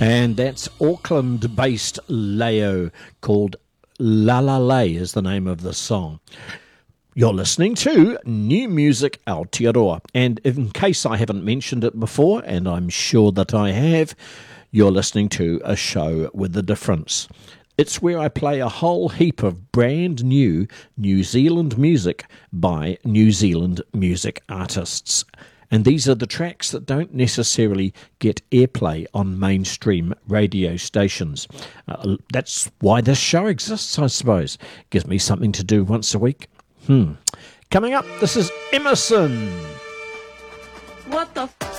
And that's Auckland-based Leo, called La La Lay is the name of the song. You're listening to New Music Aotearoa. And in case I haven't mentioned it before, and I'm sure that I have, you're listening to a show with a difference. It's where I play a whole heap of brand new New Zealand music by New Zealand music artists. And these are the tracks that don't necessarily get airplay on mainstream radio stations. That's why this show exists, I suppose. Gives me something to do once a week. Coming up, this is Emerson. What the